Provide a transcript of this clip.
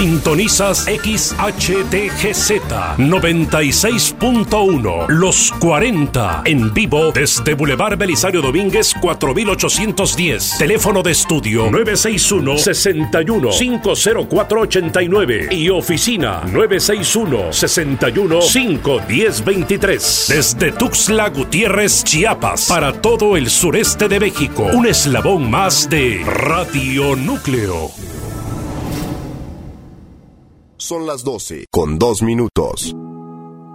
Sintonizas XHTGZ 96.1 Los 40 en vivo desde Boulevard Belisario Domínguez 4810. Teléfono de estudio 961-61-50489 y oficina 961-61-51023. Desde Tuxtla Gutiérrez, Chiapas, para todo el sureste de México. Un eslabón más de Radio Núcleo. Son las 12 con 2 minutos.